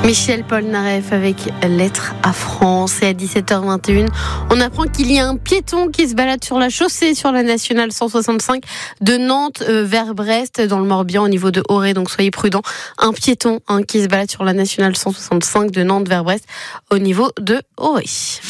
Michel Polnareff avec Lettre à France. Et à 17h21, on apprend qu'il y a un piéton qui se balade sur la chaussée sur la nationale 165 de Nantes vers Brest dans le Morbihan au niveau de Auray. Donc soyez prudents. Un piéton qui se balade sur la nationale 165 de Nantes vers Brest au niveau de Auray.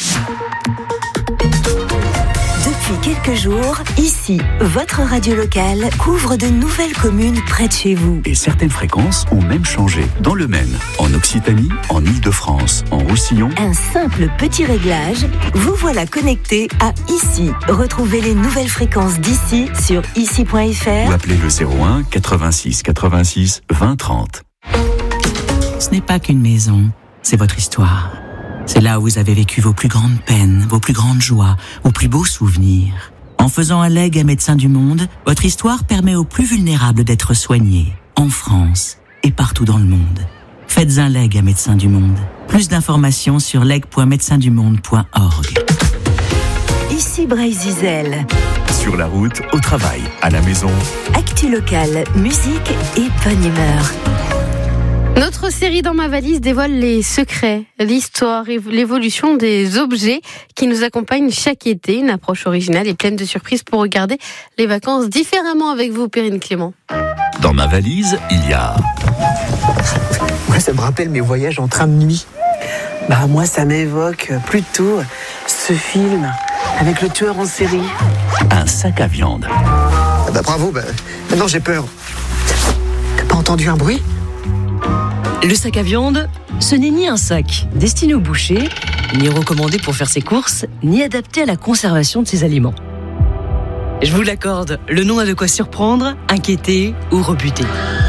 Depuis quelques jours, ici, votre radio locale couvre de nouvelles communes près de chez vous. Et certaines fréquences ont même changé. Dans le Maine, en Occitanie, en Île-de-France, en Roussillon. Un simple petit réglage, vous voilà connecté à ici. Retrouvez les nouvelles fréquences d'ici sur ici.fr Ou appelez le 01 86 86 20 30. Ce n'est pas qu'une maison, c'est votre histoire. C'est là où vous avez vécu vos plus grandes peines, vos plus grandes joies, vos plus beaux souvenirs. En faisant un legs à Médecins du Monde, votre histoire permet aux plus vulnérables d'être soignés, en France et partout dans le monde. Faites un legs à Médecins du Monde. Plus d'informations sur leg.médecindumonde.org. Ici Bray-Zizel. Sur la route, au travail, à la maison. Actu locale, musique et bonne humeur. Notre série Dans ma valise dévoile les secrets, l'histoire et l'évolution des objets qui nous accompagnent chaque été. Une approche originale et pleine de surprises pour regarder les vacances différemment avec vous, Perrine Clément. Dans ma valise, il y a... Ouais, ça me rappelle mes voyages en train de nuit. Moi, ça m'évoque plutôt ce film avec le tueur en série. un sac à viande. Bravo, maintenant j'ai peur. T'as pas entendu un bruit ? Le sac à viande, ce n'est ni un sac destiné au boucher, ni recommandé pour faire ses courses, ni adapté à la conservation de ses aliments. Je vous l'accorde, le nom a de quoi surprendre, inquiéter ou rebuter.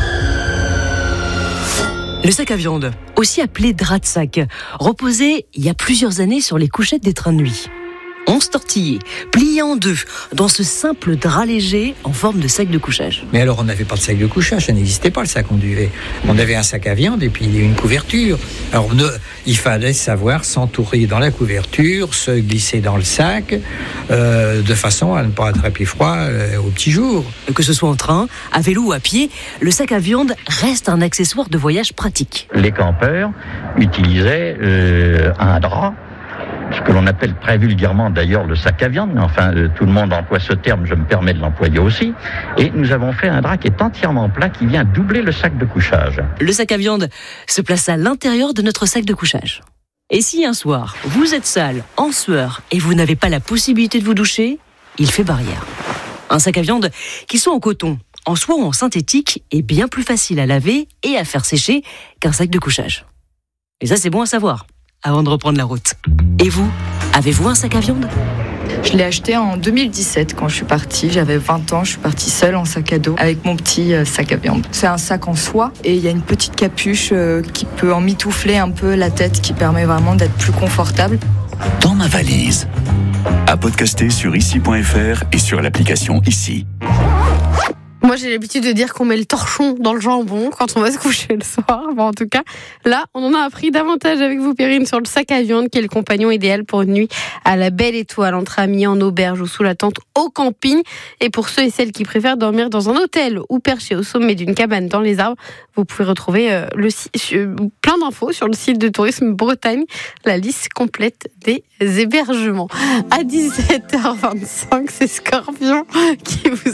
Le sac à viande, aussi appelé drap de sac, reposait il y a plusieurs années sur les couchettes des trains de nuit. 11 tortillés, pliés en deux, dans ce simple drap léger en forme de sac de couchage. Mais alors on n'avait pas de sac de couchage, ça n'existait pas le sac en duvet. On avait un sac à viande et puis une couverture. Alors il fallait savoir s'entourer dans la couverture, se glisser dans le sac, de façon à ne pas attraper froid au petit jour. Que ce soit en train, à vélo ou à pied, le sac à viande reste un accessoire de voyage pratique. Les campeurs utilisaient un drap, ce que l'on appelle très vulgairement d'ailleurs le sac à viande, mais enfin tout le monde emploie ce terme, je me permets de l'employer aussi, et nous avons fait un drap qui est entièrement plat, qui vient doubler le sac de couchage. Le sac à viande se place à l'intérieur de notre sac de couchage. Et si un soir, vous êtes sale, en sueur, et vous n'avez pas la possibilité de vous doucher, il fait barrière. Un sac à viande qui soit en coton, en soie ou en synthétique, est bien plus facile à laver et à faire sécher qu'un sac de couchage. Et ça, c'est bon à savoir, avant de reprendre la route. Et vous, avez-vous un sac à viande ? Je l'ai acheté en 2017 quand je suis partie. J'avais 20 ans, je suis partie seule en sac à dos avec mon petit sac à viande. C'est un sac en soie et il y a une petite capuche qui peut emmitoufler un peu la tête, qui permet vraiment d'être plus confortable. Dans ma valise. À podcaster sur ici.fr et sur l'application Ici. Moi, j'ai l'habitude de dire qu'on met le torchon dans le jambon quand on va se coucher le soir. En tout cas, là, on en a appris davantage avec vous, Perrine, sur le sac à viande, qui est le compagnon idéal pour une nuit à la belle étoile, entre amis, en auberge ou sous la tente au camping. Et pour ceux et celles qui préfèrent dormir dans un hôtel ou perché au sommet d'une cabane dans les arbres, vous pouvez retrouver plein d'infos sur le site de Tourisme Bretagne, la liste complète des hébergements. À 17h25, c'est Scorpion qui vous